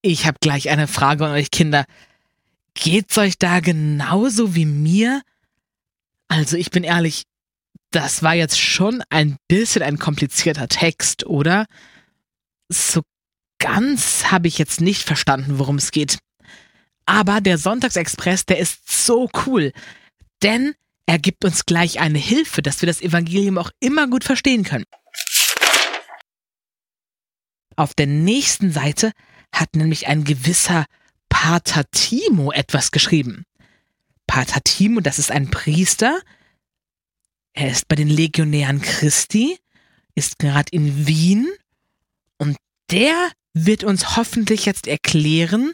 Ich habe gleich eine Frage an euch Kinder. Geht's euch da genauso wie mir? Also ich bin ehrlich, das war jetzt schon ein bisschen ein komplizierter Text, oder? So ganz habe ich jetzt nicht verstanden, worum es geht. Aber der Sonntagsexpress, der ist so cool, denn er gibt uns gleich eine Hilfe, dass wir das Evangelium auch immer gut verstehen können. Auf der nächsten Seite hat nämlich ein gewisser Pater Timo etwas geschrieben. Pater Timo, das ist ein Priester. Er ist bei den Legionären Christi, ist gerade in Wien und der wird uns hoffentlich jetzt erklären,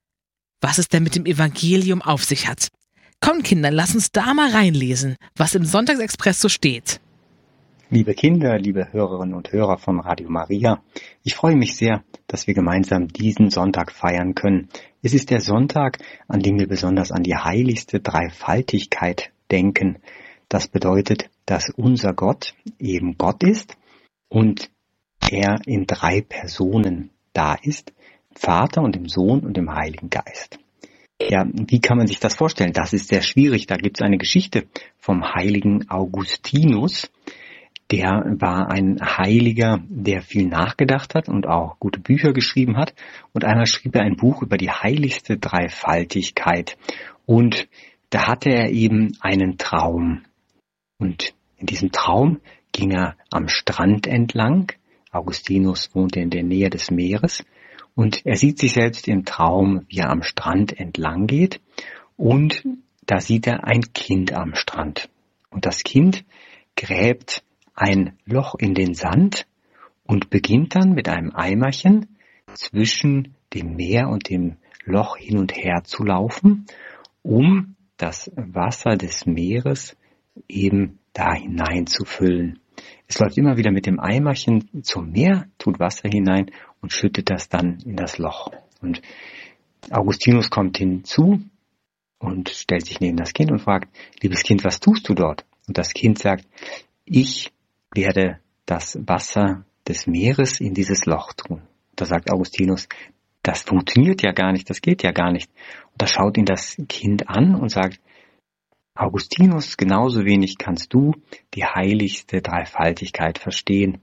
was es denn mit dem Evangelium auf sich hat. Komm Kinder, lass uns da mal reinlesen, was im Sonntagsexpress so steht. Liebe Kinder, liebe Hörerinnen und Hörer von Radio Maria, ich freue mich sehr, dass wir gemeinsam diesen Sonntag feiern können. Es ist der Sonntag, an dem wir besonders an die heiligste Dreifaltigkeit denken. Das bedeutet, dass unser Gott eben Gott ist und er in 3 Personen da ist, im Vater und im Sohn und im Heiligen Geist. Ja, wie kann man sich das vorstellen? Das ist sehr schwierig. Da gibt es eine Geschichte vom heiligen Augustinus. Der war ein Heiliger, der viel nachgedacht hat und auch gute Bücher geschrieben hat. Und einmal schrieb er ein Buch über die heiligste Dreifaltigkeit. Und da hatte er eben einen Traum. Und in diesem Traum ging er am Strand entlang. Augustinus wohnte in der Nähe des Meeres. Und er sieht sich selbst im Traum, wie er am Strand entlang geht. Und da sieht er ein Kind am Strand. Und das Kind gräbt ein Loch in den Sand und beginnt dann mit einem Eimerchen zwischen dem Meer und dem Loch hin und her zu laufen, um das Wasser des Meeres eben da hineinzufüllen. Es läuft immer wieder mit dem Eimerchen zum Meer, tut Wasser hinein und schüttet das dann in das Loch. Und Augustinus kommt hinzu und stellt sich neben das Kind und fragt, liebes Kind, was tust du dort? Und das Kind sagt, ich werde das Wasser des Meeres in dieses Loch tun. Da sagt Augustinus, das funktioniert ja gar nicht, das geht ja gar nicht. Und da schaut ihn das Kind an und sagt, Augustinus, genauso wenig kannst du die heiligste Dreifaltigkeit verstehen.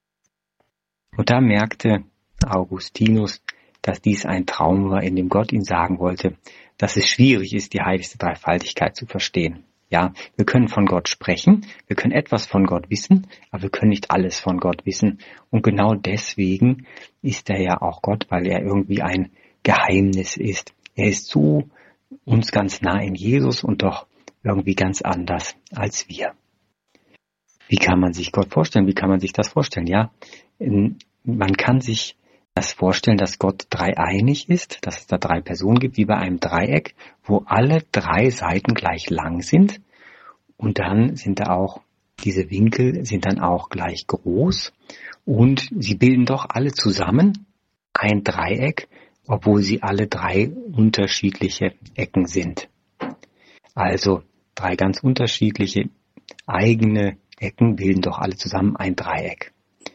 Und da merkte Augustinus, dass dies ein Traum war, in dem Gott ihm sagen wollte, dass es schwierig ist, die heiligste Dreifaltigkeit zu verstehen. Ja, wir können von Gott sprechen, wir können etwas von Gott wissen, aber wir können nicht alles von Gott wissen. Und genau deswegen ist er ja auch Gott, weil er irgendwie ein Geheimnis ist. Er ist so uns ganz nah in Jesus und doch irgendwie ganz anders als wir. Wie kann man sich Gott vorstellen? Wie kann man sich das vorstellen? Ja, man kann sich das vorstellen, dass Gott dreieinig ist, dass es da 3 Personen gibt, wie bei einem Dreieck, wo alle 3 Seiten gleich lang sind und dann sind da auch, diese Winkel sind dann auch gleich groß und sie bilden doch alle zusammen ein Dreieck, obwohl sie alle 3 unterschiedliche Ecken sind. Also 3 ganz unterschiedliche eigene Ecken bilden doch alle zusammen ein Dreieck.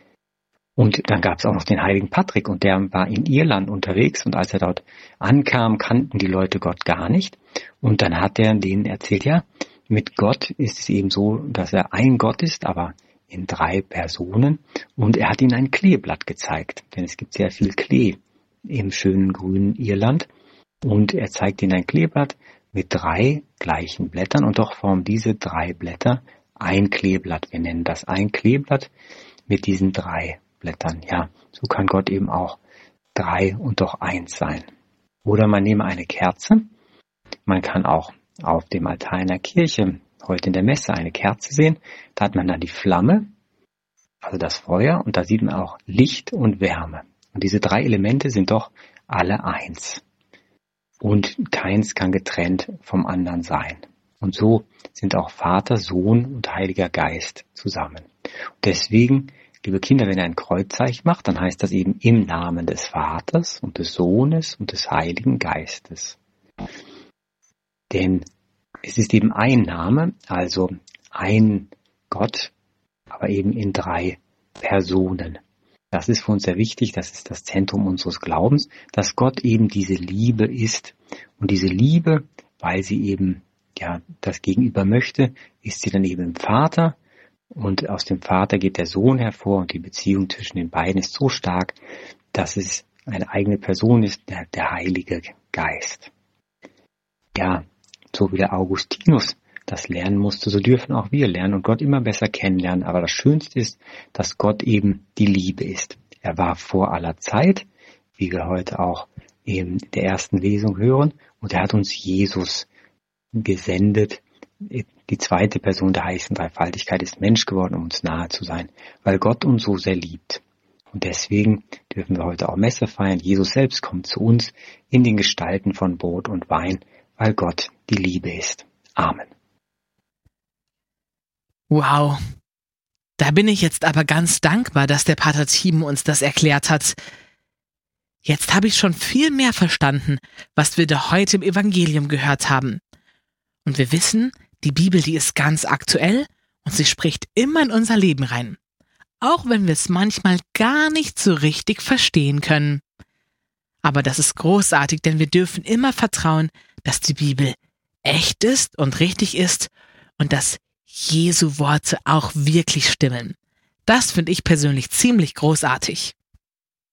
Und dann gab es auch noch den heiligen Patrick und der war in Irland unterwegs und als er dort ankam, kannten die Leute Gott gar nicht. Und dann hat er denen erzählt, ja, mit Gott ist es eben so, dass er ein Gott ist, aber in 3 Personen. Und er hat ihnen ein Kleeblatt gezeigt, denn es gibt sehr viel Klee im schönen grünen Irland. Und er zeigt ihnen ein Kleeblatt mit 3 gleichen Blättern und doch formen diese 3 Blätter ein Kleeblatt. Wir nennen das ein Kleeblatt mit diesen 3 Blättern. Ja, so kann Gott eben auch 3 und doch 1 sein. Oder man nehme eine Kerze. Man kann auch auf dem Altar einer Kirche heute in der Messe eine Kerze sehen. Da hat man dann die Flamme, also das Feuer, und da sieht man auch Licht und Wärme. Und diese 3 Elemente sind doch alle eins. Und keins kann getrennt vom anderen sein. Und so sind auch Vater, Sohn und Heiliger Geist zusammen. Und deswegen, liebe Kinder, wenn ihr ein Kreuzzeichen macht, dann heißt das eben im Namen des Vaters und des Sohnes und des Heiligen Geistes. Denn es ist eben ein Name, also ein Gott, aber eben in 3 Personen. Das ist für uns sehr wichtig, das ist das Zentrum unseres Glaubens, dass Gott eben diese Liebe ist. Und diese Liebe, weil sie eben das Gegenüber möchte, ist sie dann eben im Vater. Und aus dem Vater geht der Sohn hervor und die Beziehung zwischen den beiden ist so stark, dass es eine eigene Person ist, der Heilige Geist. Ja, so wie der Augustinus das lernen musste, so dürfen auch wir lernen und Gott immer besser kennenlernen. Aber das Schönste ist, dass Gott eben die Liebe ist. Er war vor aller Zeit, wie wir heute auch in der ersten Lesung hören, und er hat uns Jesus gesendet. Die zweite Person der heißen Dreifaltigkeit ist Mensch geworden, um uns nahe zu sein, weil Gott uns so sehr liebt. Und deswegen dürfen wir heute auch Messe feiern. Jesus selbst kommt zu uns in den Gestalten von Brot und Wein, weil Gott die Liebe ist. Amen. Wow, da bin ich jetzt aber ganz dankbar, dass der Pater Timo uns das erklärt hat. Jetzt habe ich schon viel mehr verstanden, was wir da heute im Evangelium gehört haben. Und wir wissen, die Bibel, die ist ganz aktuell und sie spricht immer in unser Leben rein. Auch wenn wir es manchmal gar nicht so richtig verstehen können. Aber das ist großartig, denn wir dürfen immer vertrauen, dass die Bibel echt ist und richtig ist und dass Jesu Worte auch wirklich stimmen. Das finde ich persönlich ziemlich großartig.